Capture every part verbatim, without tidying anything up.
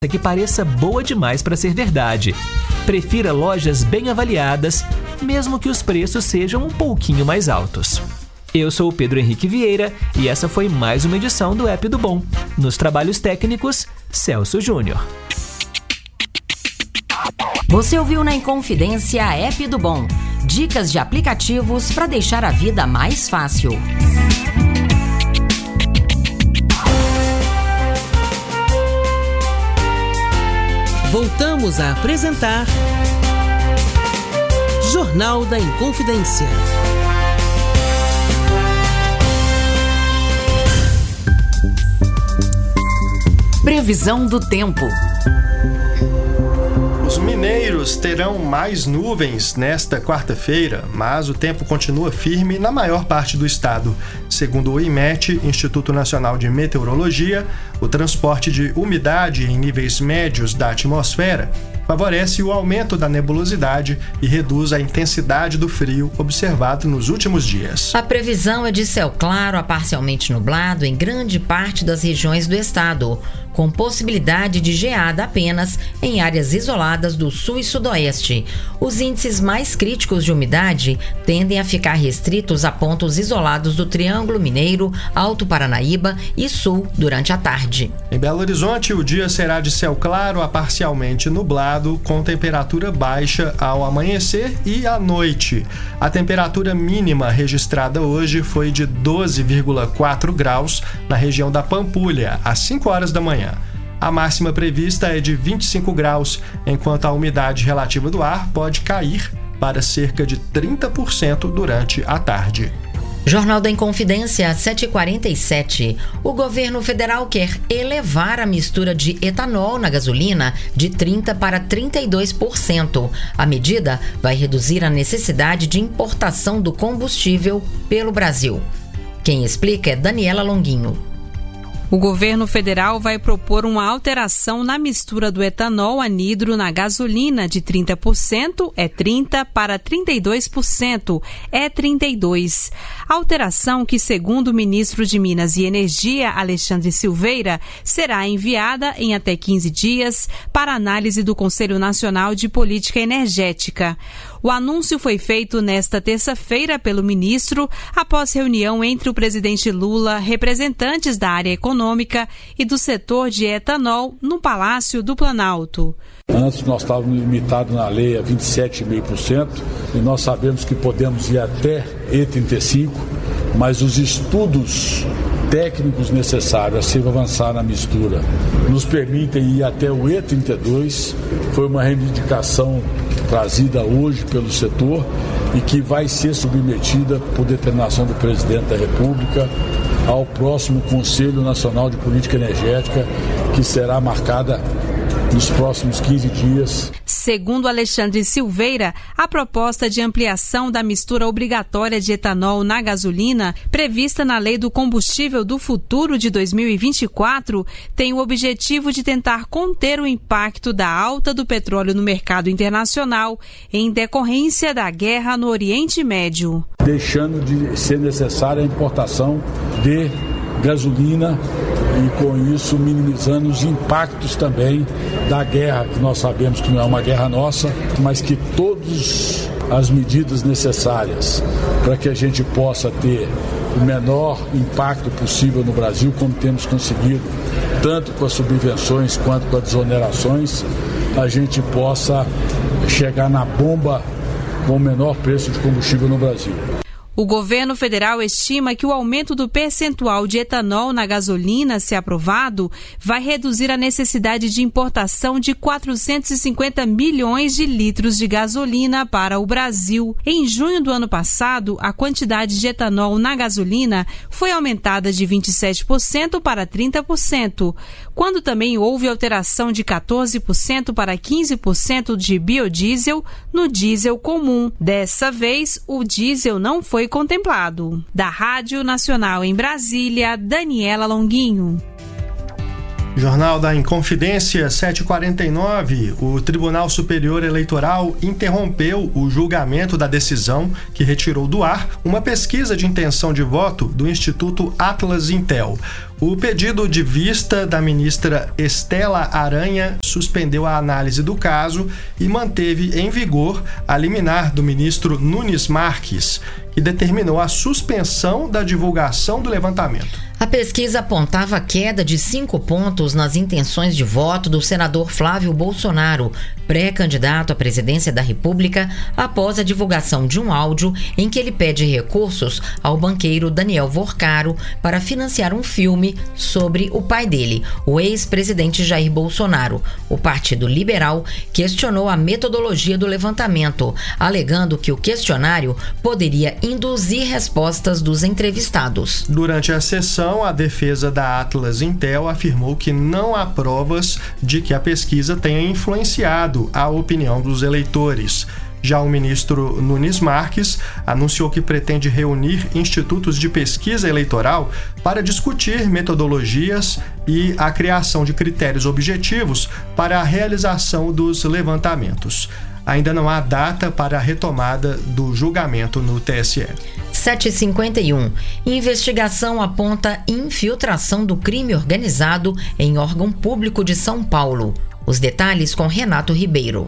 que pareça boa demais para ser verdade. Prefira lojas bem avaliadas, mesmo que os preços sejam um pouquinho mais altos. Eu sou o Pedro Henrique Vieira e essa foi mais uma edição do App do Bom. Nos trabalhos técnicos, Celso Júnior. Você ouviu na Inconfidência a App do Bom. Dicas de aplicativos para deixar a vida mais fácil. Voltamos a apresentar Jornal da Inconfidência. Previsão do tempo. Os mineiros terão mais nuvens nesta quarta-feira, mas o tempo continua firme na maior parte do estado. Segundo o IMET, Instituto Nacional de Meteorologia, o transporte de umidade em níveis médios da atmosfera favorece o aumento da nebulosidade e reduz a intensidade do frio observado nos últimos dias. A previsão é de céu claro a parcialmente nublado em grande parte das regiões do estado, com possibilidade de geada apenas em áreas isoladas do sul e sudoeste. Os índices mais críticos de umidade tendem a ficar restritos a pontos isolados do Triângulo Mineiro, Alto Paranaíba e Sul durante a tarde. Em Belo Horizonte, o dia será de céu claro a parcialmente nublado, com temperatura baixa ao amanhecer e à noite. A temperatura mínima registrada hoje foi de doze vírgula quatro graus na região da Pampulha, às cinco horas da manhã. A máxima prevista é de vinte e cinco graus, enquanto a umidade relativa do ar pode cair para cerca de trinta por cento durante a tarde. Jornal da Inconfidência, sete e quarenta e sete. O governo federal quer elevar a mistura de etanol na gasolina de trinta por cento para trinta e dois por cento. A medida vai reduzir a necessidade de importação do combustível pelo Brasil. Quem explica é Daniela Longuinho. O governo federal vai propor uma alteração na mistura do etanol anidro na gasolina de trinta por cento, é trinta, para trinta e dois por cento, é trinta e dois. Alteração que, segundo o ministro de Minas e Energia, Alexandre Silveira, será enviada em até quinze dias para análise do Conselho Nacional de Política Energética. O anúncio foi feito nesta terça-feira pelo ministro após reunião entre o presidente Lula, representantes da área econômica e do setor de etanol no Palácio do Planalto. Antes nós estávamos limitados na lei a vinte e sete vírgula cinco por cento e nós sabemos que podemos ir até E trinta e cinco, mas os estudos técnicos necessários a se avançar na mistura nos permitem ir até o E trinta e dois. Foi uma reivindicação trazida hoje pelo setor e que vai ser submetida por determinação do presidente da República ao próximo Conselho Nacional de Política Energética, que será marcada nos próximos quinze dias. Segundo Alexandre Silveira, a proposta de ampliação da mistura obrigatória de etanol na gasolina, prevista na Lei do Combustível do Futuro de dois mil e vinte e quatro, tem o objetivo de tentar conter o impacto da alta do petróleo no mercado internacional em decorrência da guerra no Oriente Médio. Deixando de ser necessária a importação de gasolina e com isso minimizando os impactos também da guerra, que nós sabemos que não é uma guerra nossa, mas que todas as medidas necessárias para que a gente possa ter o menor impacto possível no Brasil, como temos conseguido, tanto com as subvenções quanto com as desonerações, a gente possa chegar na bomba com o menor preço de combustível no Brasil. O governo federal estima que o aumento do percentual de etanol na gasolina, se aprovado, vai reduzir a necessidade de importação de quatrocentos e cinquenta milhões de litros de gasolina para o Brasil. Em junho do ano passado, a quantidade de etanol na gasolina foi aumentada de vinte e sete por cento para trinta por cento, quando também houve alteração de quatorze por cento para quinze por cento de biodiesel no diesel comum. Dessa vez, o diesel não foi contemplado. Da Rádio Nacional em Brasília, Daniela Longuinho. Jornal da Inconfidência, sete e quarenta e nove. O Tribunal Superior Eleitoral interrompeu o julgamento da decisão que retirou do ar uma pesquisa de intenção de voto do Instituto Atlas Intel. O pedido de vista da ministra Estela Aranha suspendeu a análise do caso e manteve em vigor a liminar do ministro Nunes Marques, que determinou a suspensão da divulgação do levantamento. A pesquisa apontava queda de cinco pontos nas intenções de voto do senador Flávio Bolsonaro, pré-candidato à presidência da República, após a divulgação de um áudio em que ele pede recursos ao banqueiro Daniel Vorcaro para financiar um filme sobre o pai dele, o ex-presidente Jair Bolsonaro. O Partido Liberal questionou a metodologia do levantamento, alegando que o questionário poderia induzir respostas dos entrevistados. Durante a sessão, a defesa da Atlas Intel afirmou que não há provas de que a pesquisa tenha influenciado a opinião dos eleitores. Já o ministro Nunes Marques anunciou que pretende reunir institutos de pesquisa eleitoral para discutir metodologias e a criação de critérios objetivos para a realização dos levantamentos. Ainda não há data para a retomada do julgamento no T S E. sete e cinquenta e um. Investigação aponta infiltração do crime organizado em órgão público de São Paulo. Os detalhes com Renato Ribeiro.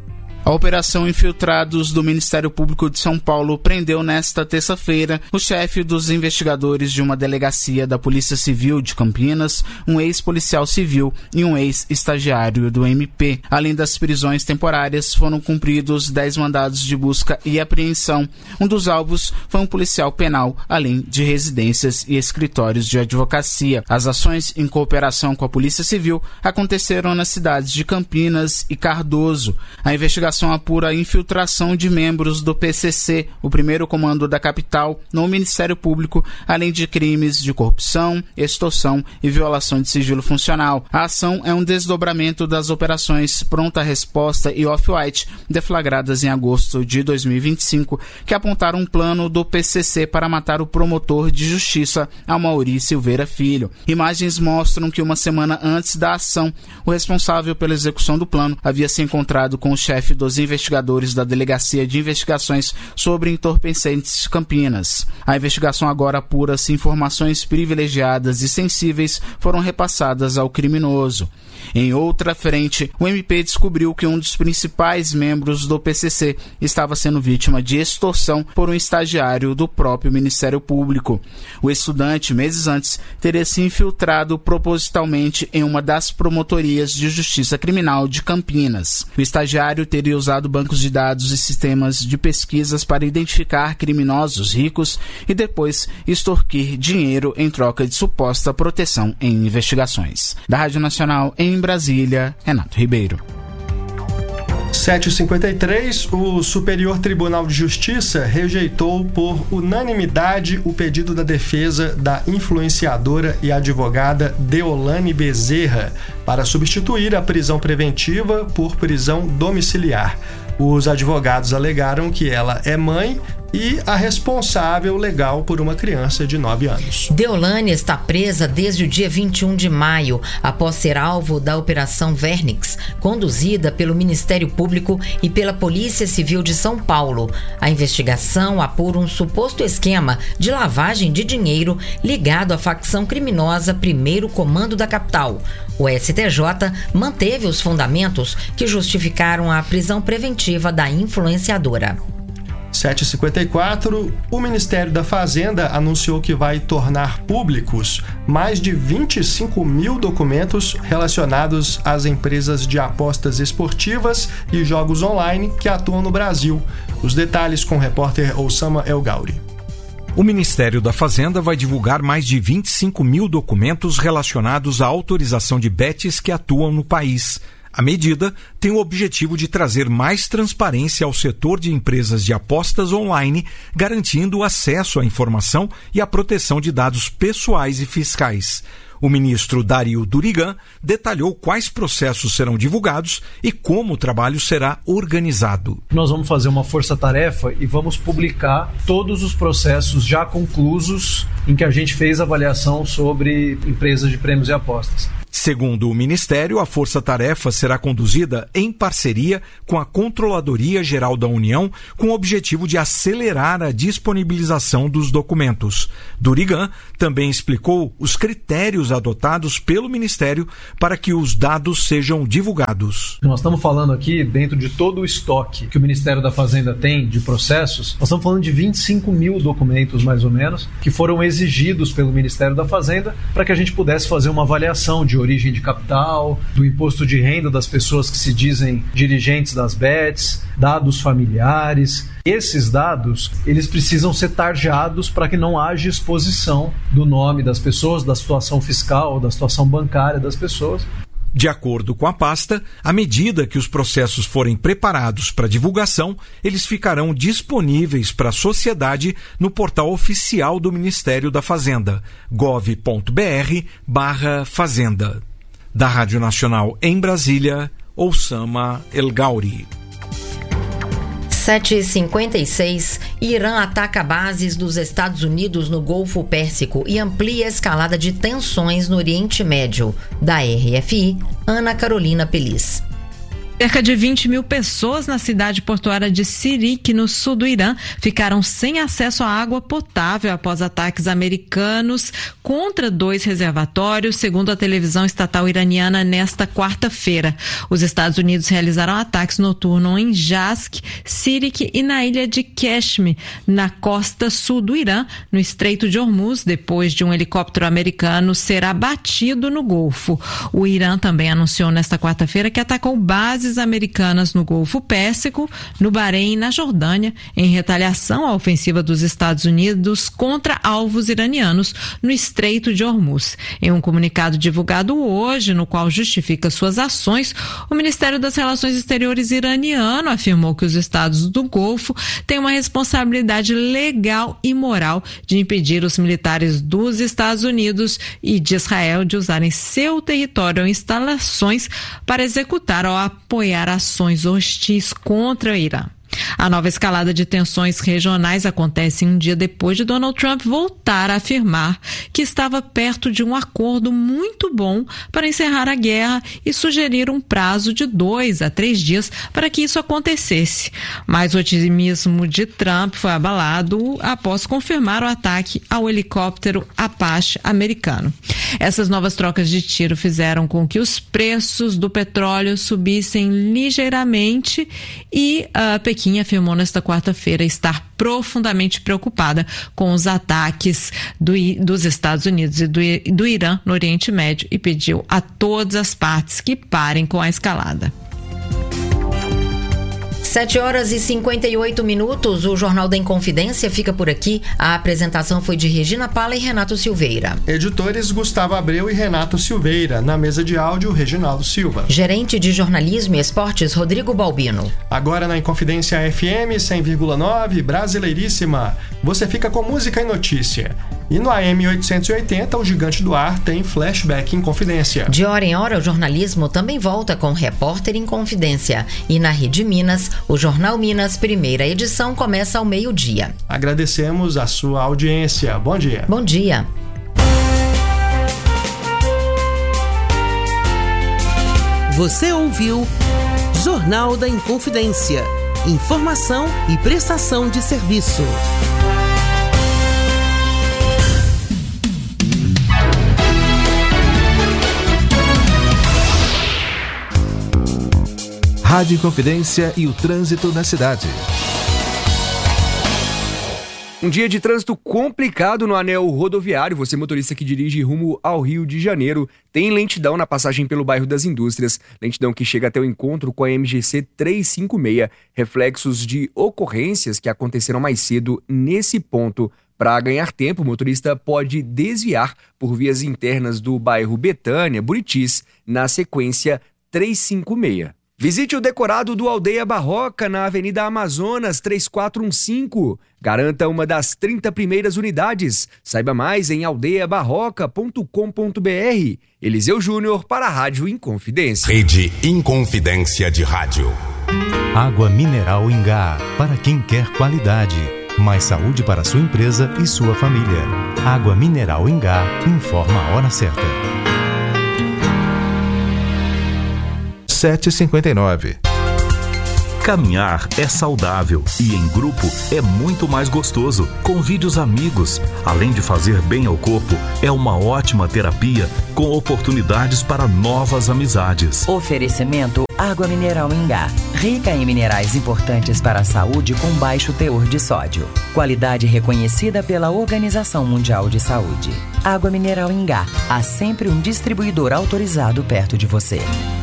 A Operação Infiltrados do Ministério Público de São Paulo prendeu nesta terça-feira o chefe dos investigadores de uma delegacia da Polícia Civil de Campinas, um ex-policial civil e um ex-estagiário do M P. Além das prisões temporárias, foram cumpridos dez mandados de busca e apreensão. Um dos alvos foi um policial penal, além de residências e escritórios de advocacia. As ações, em cooperação com a Polícia Civil, aconteceram nas cidades de Campinas e Cardoso. A investigação apura a infiltração de membros do P C C, o primeiro comando da capital, no Ministério Público, além de crimes de corrupção, extorsão e violação de sigilo funcional. A ação é um desdobramento das operações Pronta Resposta e Off-White, deflagradas em agosto de dois mil e vinte e cinco, que apontaram um plano do P C C para matar o promotor de justiça, Amaury Silveira Filho. Imagens mostram que uma semana antes da ação, o responsável pela execução do plano havia se encontrado com o chefe dos investigadores da Delegacia de Investigações sobre Entorpecentes Campinas. A investigação agora apura se informações privilegiadas e sensíveis foram repassadas ao criminoso. Em outra frente, o M P descobriu que um dos principais membros do P C C estava sendo vítima de extorsão por um estagiário do próprio Ministério Público. O estudante, meses antes, teria se infiltrado propositalmente em uma das promotorias de justiça criminal de Campinas. O estagiário teria usado bancos de dados e sistemas de pesquisas para identificar criminosos ricos e depois extorquir dinheiro em troca de suposta proteção em investigações. Da Rádio Nacional em Brasília, Renato Ribeiro. sete e cinquenta e três. O Superior Tribunal de Justiça rejeitou por unanimidade o pedido da defesa da influenciadora e advogada Deolane Bezerra para substituir a prisão preventiva por prisão domiciliar. Os advogados alegaram que ela é mãe e a responsável legal por uma criança de nove anos. Deolane está presa desde o dia vinte e um de maio, após ser alvo da Operação Vernix, conduzida pelo Ministério Público e pela Polícia Civil de São Paulo. A investigação apura um suposto esquema de lavagem de dinheiro ligado à facção criminosa Primeiro Comando da capital. O S T J manteve os fundamentos que justificaram a prisão preventiva da influenciadora. sete e cinquenta e quatro. O Ministério da Fazenda anunciou que vai tornar públicos mais de vinte e cinco mil documentos relacionados às empresas de apostas esportivas e jogos online que atuam no Brasil. Os detalhes com o repórter Osama El Gauri. O Ministério da Fazenda vai divulgar mais de vinte e cinco mil documentos relacionados à autorização de bets que atuam no país. A medida tem o objetivo de trazer mais transparência ao setor de empresas de apostas online, garantindo o acesso à informação e a proteção de dados pessoais e fiscais. O ministro Dario Durigan detalhou quais processos serão divulgados e como o trabalho será organizado. Nós vamos fazer uma força-tarefa e vamos publicar todos os processos já conclusos em que a gente fez avaliação sobre empresas de prêmios e apostas. Segundo o Ministério, a força-tarefa será conduzida em parceria com a Controladoria Geral da União, com o objetivo de acelerar a disponibilização dos documentos. Durigan também explicou os critérios adotados pelo Ministério para que os dados sejam divulgados. Nós estamos falando aqui, dentro de todo o estoque que o Ministério da Fazenda tem de processos, nós estamos falando de vinte e cinco mil documentos, mais ou menos, que foram exigidos pelo Ministério da Fazenda para que a gente pudesse fazer uma avaliação de origem de capital, do imposto de renda das pessoas que se dizem dirigentes das B E Ts, dados familiares. Esses dados, eles precisam ser tarjados para que não haja exposição do nome das pessoas, da situação fiscal, da situação bancária das pessoas. De acordo com a pasta, à medida que os processos forem preparados para divulgação, eles ficarão disponíveis para a sociedade no portal oficial do Ministério da Fazenda, gov ponto br barra fazenda. Da Rádio Nacional em Brasília, Oussama El Gauri. sete e cinquenta e seis, Irã ataca bases dos Estados Unidos no Golfo Pérsico e amplia a escalada de tensões no Oriente Médio. Da R F I, Ana Carolina Pelis. Cerca de vinte mil pessoas na cidade portuária de Sirik, no sul do Irã, ficaram sem acesso à água potável após ataques americanos contra dois reservatórios, segundo a televisão estatal iraniana, nesta quarta-feira. Os Estados Unidos realizaram ataques noturnos em Jask, Sirik e na ilha de Kashmir, na costa sul do Irã, no Estreito de Hormuz, depois de um helicóptero americano ser abatido no Golfo. O Irã também anunciou nesta quarta-feira que atacou bases americanas no Golfo Pérsico, no Bahrein e na Jordânia, em retaliação à ofensiva dos Estados Unidos contra alvos iranianos no Estreito de Hormuz. Em um comunicado divulgado hoje, no qual justifica suas ações, o Ministério das Relações Exteriores iraniano afirmou que os estados do Golfo têm uma responsabilidade legal e moral de impedir os militares dos Estados Unidos e de Israel de usarem seu território ou instalações para executar ou apoiar apoiar ações hostis contra o Irã. A nova escalada de tensões regionais acontece um dia depois de Donald Trump voltar a afirmar que estava perto de um acordo muito bom para encerrar a guerra e sugerir um prazo de dois a três dias para que isso acontecesse. Mas o otimismo de Trump foi abalado após confirmar o ataque ao helicóptero Apache americano. Essas novas trocas de tiro fizeram com que os preços do petróleo subissem ligeiramente e a Pequim Pequim afirmou nesta quarta-feira estar profundamente preocupada com os ataques do, dos Estados Unidos e do, do Irã no Oriente Médio e pediu a todas as partes que parem com a escalada. sete horas e cinquenta e oito minutos, o Jornal da Inconfidência fica por aqui. A apresentação foi de Regina Pala e Renato Silveira. Editores Gustavo Abreu e Renato Silveira. Na mesa de áudio, Reginaldo Silva. Gerente de Jornalismo e Esportes, Rodrigo Balbino. Agora na Inconfidência F M cem vírgula nove, Brasileiríssima, você fica com música e notícia. E no A M oitocentos e oitenta, o Gigante do Ar tem Flashback Inconfidência. De hora em hora, o jornalismo também volta com Repórter Inconfidência. E na Rede Minas, o Jornal Minas, primeira edição, começa ao meio-dia. Agradecemos a sua audiência. Bom dia. Bom dia. Você ouviu Jornal da Inconfidência. Informação e prestação de serviço. Rádio Inconfidência e o trânsito na cidade. Um dia de trânsito complicado no anel rodoviário. Você, motorista que dirige rumo ao Rio de Janeiro, tem lentidão na passagem pelo bairro das Indústrias. Lentidão que chega até o encontro com a M G C trezentos e cinquenta e seis. Reflexos de ocorrências que aconteceram mais cedo nesse ponto. Para ganhar tempo, o motorista pode desviar por vias internas do bairro Betânia, Buritis, na sequência trezentos e cinquenta e seis. Visite o decorado do Aldeia Barroca na Avenida Amazonas três quatro um cinco. Garanta uma das trinta primeiras unidades. Saiba mais em aldeia barroca ponto com ponto b r. Eliseu Júnior para a Rádio Inconfidência. Rede Inconfidência de Rádio. Água mineral Ingá, para quem quer qualidade. Mais saúde para sua empresa e sua família. Água mineral Ingá informa a hora certa. sete cinco nove. Caminhar é saudável e em grupo é muito mais gostoso. Convide os amigos. Além de fazer bem ao corpo, é uma ótima terapia com oportunidades para novas amizades. Oferecimento Água Mineral Ingá. Rica em minerais importantes para a saúde com baixo teor de sódio. Qualidade reconhecida pela Organização Mundial de Saúde. Água Mineral Ingá. Há sempre um distribuidor autorizado perto de você.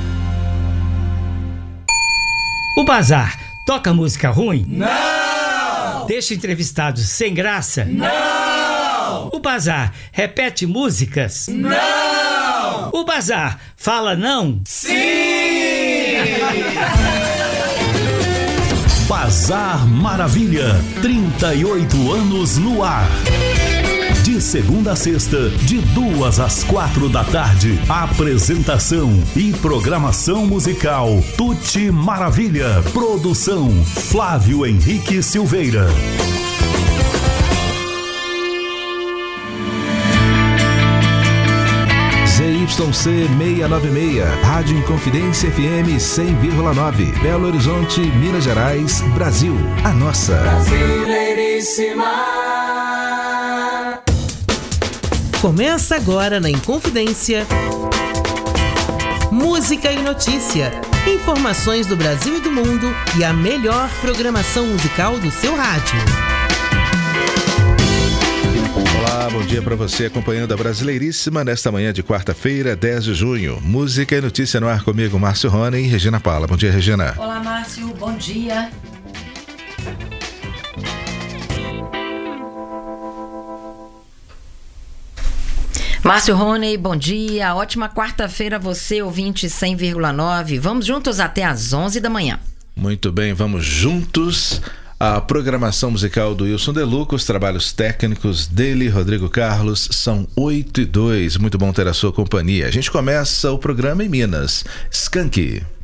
O Bazar toca música ruim? Não! Deixa entrevistados sem graça? Não! O Bazar repete músicas? Não! O Bazar fala não? Sim! Bazar Maravilha, trinta e oito anos no ar. De segunda a sexta, de duas às quatro da tarde. Apresentação e programação musical Tuti Maravilha. Produção Flávio Henrique Silveira. Z Y C seiscentos e noventa e seis, Rádio Inconfidência F M cem vírgula nove, Belo Horizonte, Minas Gerais, Brasil. A nossa. Brasileiríssima. Começa agora na Inconfidência. Música e notícia. Informações do Brasil e do mundo e a melhor programação musical do seu rádio. Olá, bom dia para você acompanhando a Brasileiríssima nesta manhã de quarta-feira, dez de junho. Música e notícia no ar comigo, Márcio Rony e Regina Paula. Bom dia, Regina. Olá, Márcio. Bom dia. Márcio Rony, bom dia. Ótima quarta-feira a você, ouvinte cem vírgula nove. Vamos juntos até às onze da manhã. Muito bem, vamos juntos. A programação musical do Wilson Deluca, os trabalhos técnicos dele, Rodrigo Carlos, são oito e dois. Muito bom ter a sua companhia. A gente começa o programa em Minas. Skank.